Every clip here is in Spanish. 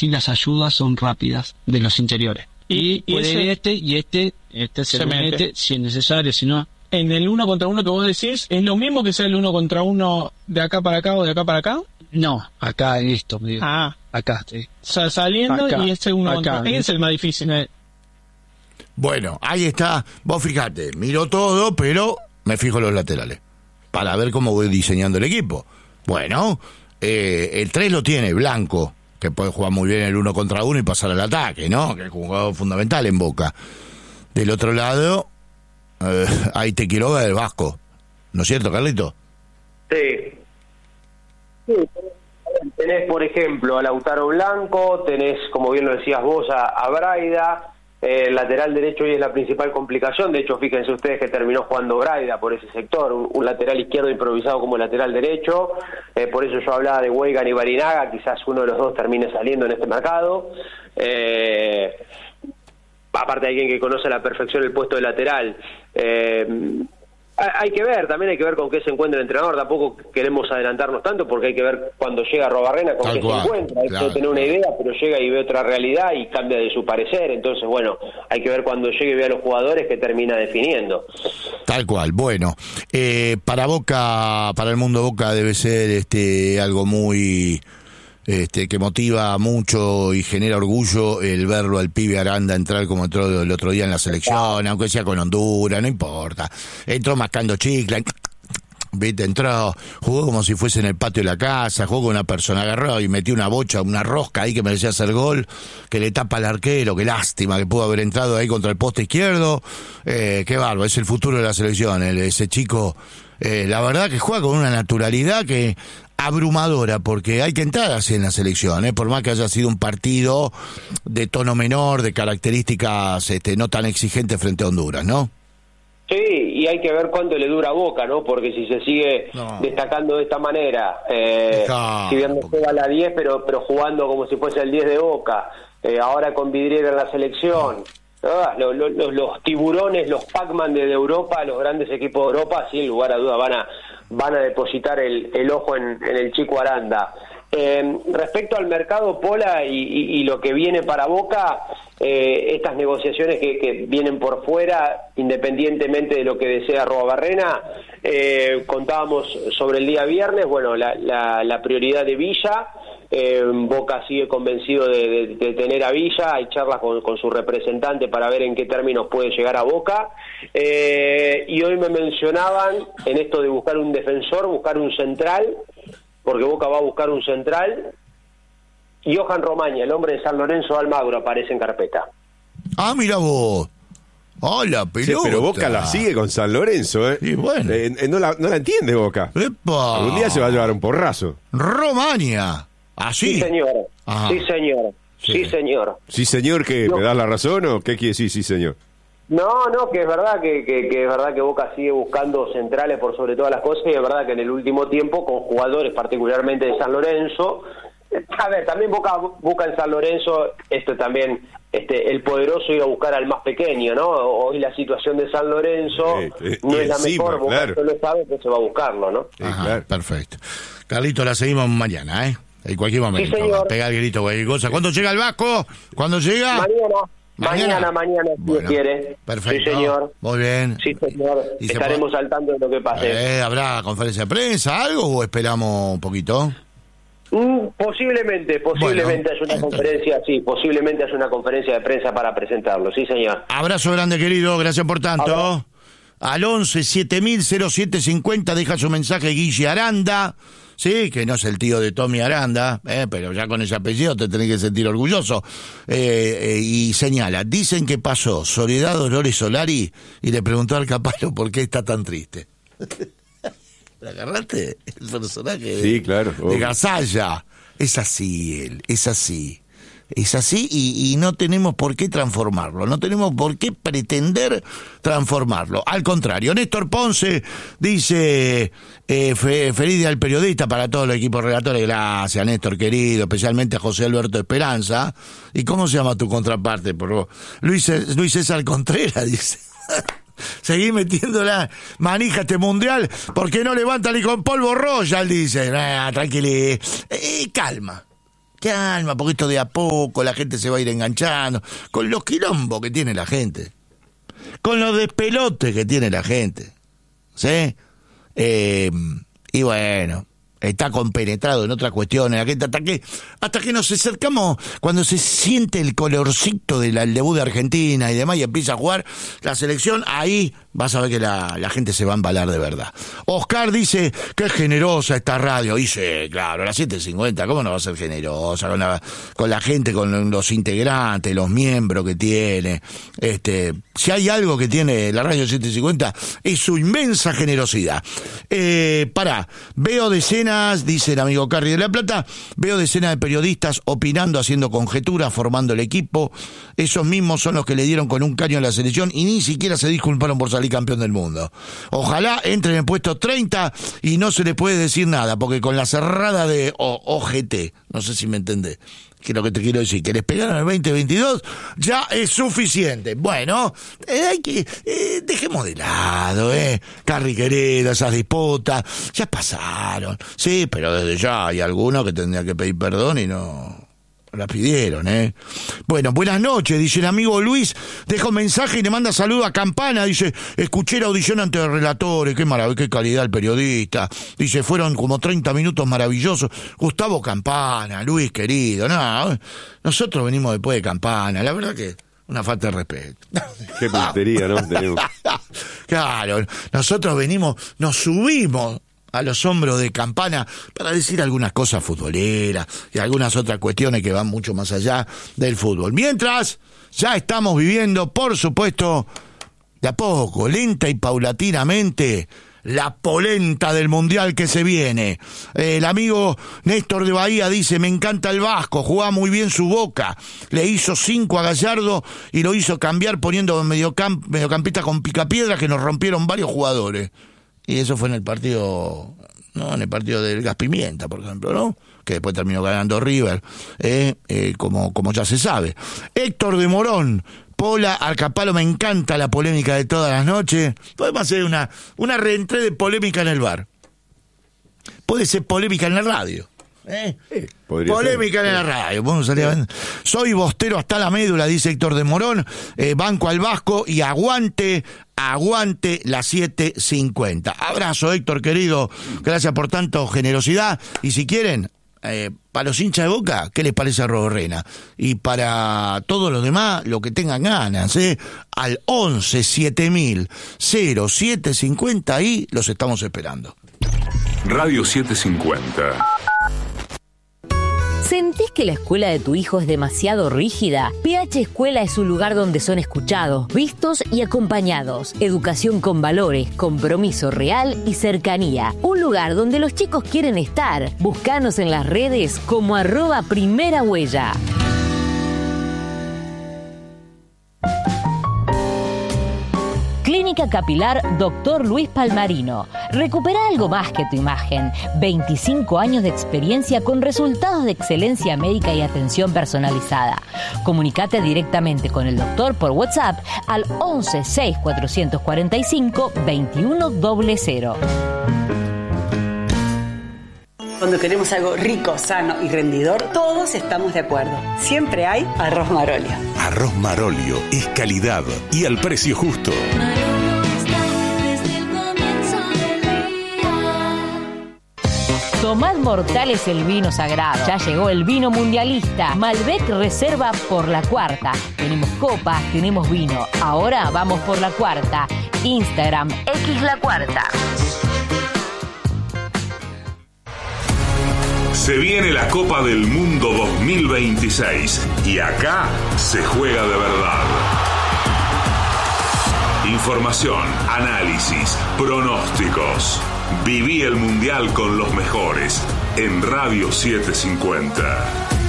si las ayudas son rápidas de los interiores. Y puede este se mete si es necesario, si no. En el 1 contra 1 que vos decís, ¿es lo mismo que sea el 1 contra 1 de acá para acá o de acá para acá? No, acá en esto, digo. Acá, sí. Saliendo acá, y este 1 contra 1. Es el más difícil. Bueno, ahí está. Vos fijate, miro todo, pero me fijo en los laterales para ver cómo voy diseñando el equipo. Bueno, el 3 lo tiene Blanco, que puede jugar muy bien el 1 contra 1 y pasar al ataque, ¿no? Que es un jugador fundamental en Boca. Del otro lado, ahí te quiero ver el Vasco. ¿No es cierto, Carlito? Sí. Tenés, por ejemplo, a Lautaro Blanco, tenés, como bien lo decías vos, a Braida. El lateral derecho hoy es la principal complicación. De hecho, fíjense ustedes que terminó jugando Braida por ese sector, un lateral izquierdo improvisado como lateral derecho. Por eso yo hablaba de Weigan y Barinaga, quizás uno de los dos termine saliendo en este mercado. Aparte de alguien que conoce a la perfección el puesto de lateral. Hay que ver, también hay que ver con qué se encuentra el entrenador. Tampoco queremos adelantarnos tanto porque hay que ver cuando llega Arruabarrena con qué se encuentra. Hay que tener una idea, pero llega y ve otra realidad y cambia de su parecer. Entonces, bueno, hay que ver cuando llegue y ve a los jugadores que termina definiendo. Tal cual. Bueno, para Boca, para el mundo Boca debe ser algo muy... que motiva mucho y genera orgullo el verlo al pibe Aranda entrar como entró el otro día en la selección, aunque sea con Honduras, no importa. Entró mascando chicle, viste, entró, jugó como si fuese en el patio de la casa, jugó con una persona, agarró y metió una bocha, una rosca ahí que merecía hacer gol, que le tapa al arquero, qué lástima que pudo haber entrado ahí contra el poste izquierdo. Qué bárbaro, es el futuro de la selección, ese chico, la verdad que juega con una naturalidad que abrumadora, porque hay que entrar así en la selección, por más que haya sido un partido de tono menor, de características no tan exigentes frente a Honduras, ¿no? Sí, y hay que ver cuánto le dura a Boca, ¿no? Porque si se sigue destacando de esta manera, si bien no juega a la 10, pero jugando como si fuese el 10 de Boca, ahora con Vidriera en la selección, los tiburones, los Pac-Man de Europa, los grandes equipos de Europa, sin lugar a duda van a depositar el ojo en el chico Aranda. Respecto al mercado, Pola, y lo que viene para Boca, estas negociaciones que vienen por fuera, independientemente de lo que desea Arruabarrena, contábamos sobre el día viernes, bueno, la prioridad de Villa. Boca sigue convencido de tener a Villa, hay charlas con su representante para ver en qué términos puede llegar a Boca, y hoy me mencionaban en esto de buscar un defensor, buscar un central, porque Boca va a buscar un central, y Johan Romaña, el hombre de San Lorenzo de Almagro, aparece en carpeta. Ah, mira vos. Hola, pelota. Sí, pero Boca la sigue con San Lorenzo, Y bueno. No la entiende Boca. ¡Epa! Algún día se va a llevar un porrazo. Romaña. ¿Así? Sí, señor. Ajá. Sí, señor. Sí, señor. Sí, señor, ¿qué? ¿Me das la razón o qué quiere decir sí, señor? No, que es verdad que es verdad que Boca sigue buscando centrales por sobre todas las cosas, y es verdad que en el último tiempo con jugadores particularmente de San Lorenzo, a ver, también Boca busca en San Lorenzo también el poderoso iba a buscar al más pequeño, ¿no? Hoy la situación de San Lorenzo no es la mejor, Boca claro. Lo sabe que se va a buscarlo, ¿no? Ajá, claro. Perfecto. Carlito, la seguimos mañana, En cualquier momento. Sí, señor. Pega el grito, cualquier cosa. ¿Cuándo llega el Vasco? ¿Cuándo llega? Mañana, si Dios quiere. Perfecto. Sí, señor. Muy bien. Sí, señor. Estaremos al tanto de lo que pase. ¿Habrá conferencia de prensa, algo, o esperamos un poquito? Posiblemente haya una conferencia, posiblemente haya una conferencia de prensa para presentarlo, sí, señor. Abrazo grande, querido, gracias por tanto. Abrazo. Al 11 7000 0750 deja su mensaje Guille Aranda. Sí, que no es el tío de Tommy Aranda, pero ya con ese apellido te tenés que sentir orgulloso. Y señala, dicen que pasó Soledad Dolores Solari y le preguntó al Capalo por qué está tan triste. ¿La agarraste? El personaje sí, claro, de Gasalla. Es así él, es así. Es así y no tenemos por qué transformarlo, no tenemos por qué pretender transformarlo. Al contrario, Néstor Ponce dice, feliz día al periodista para todos los equipos relatores. Gracias, Néstor, querido, especialmente a José Alberto Esperanza. ¿Y cómo se llama tu contraparte? Por Luis César Contreras, dice. Seguí metiendo la manija este mundial, porque no levanta ni con polvo Royal, dice. Tranquilí, calma. calma, porque esto de a poco la gente se va a ir enganchando, con los quilombos que tiene la gente, con los despelotes que tiene la gente, ¿sí? Y bueno, está compenetrado en otras cuestiones, la gente hasta que nos acercamos, cuando se siente el colorcito del debut de Argentina y demás, y empieza a jugar la selección, ahí vas a ver que la gente se va a embalar de verdad. Oscar dice que es generosa esta radio. Dice, claro, a las 7:50, ¿cómo no va a ser generosa? Con la gente, con los integrantes, los miembros que tiene. Si hay algo que tiene la radio 7:50, es su inmensa generosidad. Veo decenas, dice el amigo Carri de La Plata, veo decenas de periodistas opinando, haciendo conjeturas, formando el equipo. Esos mismos son los que le dieron con un caño a la selección y ni siquiera se disculparon por salir campeón del mundo. Ojalá entre en el puesto 30 y no se le puede decir nada, porque con la cerrada de OGT, no sé si me entendés, que es lo que te quiero decir, que les pegaron el 2022, ya es suficiente. Bueno, dejemos de lado, Carri querido, esas disputas, ya pasaron. Sí, pero desde ya hay algunos que tendrían que pedir perdón y no la pidieron, Bueno, buenas noches, dice el amigo Luis, deja un mensaje y le manda saludo a Campana, dice, escuché la audición ante los relatores, qué maravilla, qué calidad el periodista, dice, fueron como 30 minutos maravillosos. Gustavo Campana, Luis querido, no, nosotros venimos después de Campana, la verdad que una falta de respeto. Qué puntería, ¿no? Tenemos. Claro, nosotros venimos, nos subimos a los hombros de Campana para decir algunas cosas futboleras y algunas otras cuestiones que van mucho más allá del fútbol. Mientras, ya estamos viviendo, por supuesto, de a poco, lenta y paulatinamente, la polenta del Mundial que se viene. El amigo Néstor de Bahía dice, me encanta el Vasco, jugaba muy bien su Boca, le hizo 5 a Gallardo y lo hizo cambiar poniendo mediocampista con picapiedra que nos rompieron varios jugadores. Y eso fue en el partido, ¿no? En el partido del Gas Pimienta, por ejemplo, ¿no? Que después terminó ganando River, como ya se sabe. Héctor de Morón, Pola, Arcapalo, me encanta la polémica de todas las noches. Podemos hacer una reentré de polémica en el bar. Puede ser polémica en la radio. Polémica en la radio. Vamos a salir a... Soy bostero hasta la médula, dice Héctor de Morón. Banco al Vasco y aguante la 7:50. Abrazo, Héctor querido, gracias por tanta generosidad. Y si quieren, para los hinchas de Boca, ¿qué les parece a Roborrena? Y para todos los demás, lo que tengan ganas, al 11 7000 0750, ahí los estamos esperando. Radio 750. ¿Sentís que la escuela de tu hijo es demasiado rígida? PH Escuela es un lugar donde son escuchados, vistos y acompañados. Educación con valores, compromiso real y cercanía. Un lugar donde los chicos quieren estar. Búscanos en las redes como @primerahuella. Clínica Capilar Dr. Luis Palmarino. Recupera algo más que tu imagen. 25 años de experiencia con resultados de excelencia médica y atención personalizada. Comunicate directamente con el doctor por WhatsApp al 11 6 445 2100. Cuando queremos algo rico, sano y rendidor, todos estamos de acuerdo. Siempre hay Arroz Marolio. Arroz Marolio es calidad y al precio justo. Tomad Mortales el vino sagrado. Ya llegó el vino mundialista. Malbec Reserva por la cuarta. Tenemos copas, tenemos vino. Ahora vamos por la cuarta. Instagram X la cuarta. Se viene la Copa del Mundo 2026 y acá se juega de verdad. Información, análisis, pronósticos. Viví el Mundial con los mejores en Radio 750.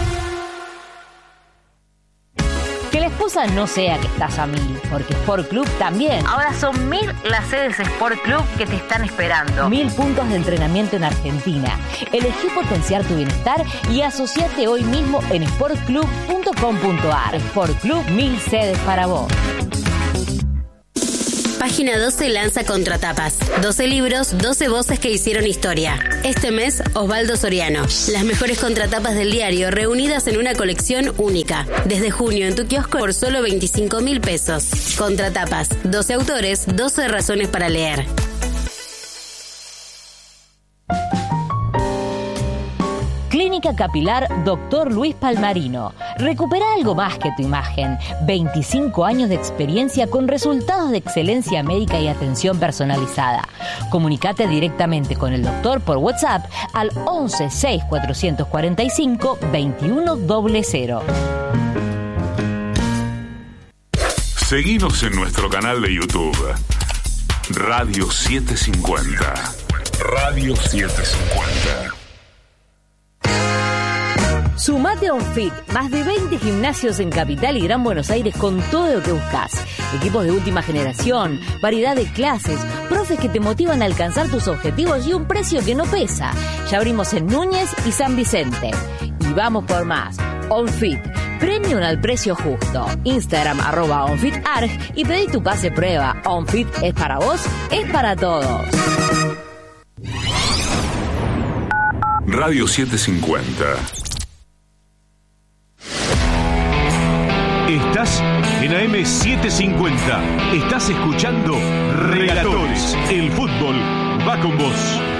Que la excusa no sea que estás a 1000, porque Sport Club también. Ahora son 1000 las sedes Sport Club que te están esperando. 1000 puntos de entrenamiento en Argentina. Elegí potenciar tu bienestar y asociate hoy mismo en sportclub.com.ar. Sport Club, 1000 sedes para vos. Página 12 lanza Contratapas. 12 libros, 12 voces que hicieron historia. Este mes, Osvaldo Soriano. Las mejores contratapas del diario reunidas en una colección única. Desde junio en tu kiosco por solo 25.000 pesos. Contratapas. 12 autores, 12 razones para leer. Clínica Capilar Dr. Luis Palmarino. Recupera algo más que tu imagen. 25 años de experiencia con resultados de excelencia médica y atención personalizada. Comunicate directamente con el doctor por WhatsApp al 11 6 445 2100. Seguinos en nuestro canal de YouTube. Radio 750. Radio 750. Sumate a OnFit, más de 20 gimnasios en Capital y Gran Buenos Aires con todo lo que buscas. Equipos de última generación, variedad de clases, profes que te motivan a alcanzar tus objetivos y un precio que no pesa. Ya abrimos en Núñez y San Vicente. Y vamos por más. OnFit, premium al precio justo. Instagram @OnFitArg y pedí tu pase prueba. OnFit es para vos, es para todos. Radio 750. Estás en AM 750. Estás escuchando Relatores. El fútbol va con vos.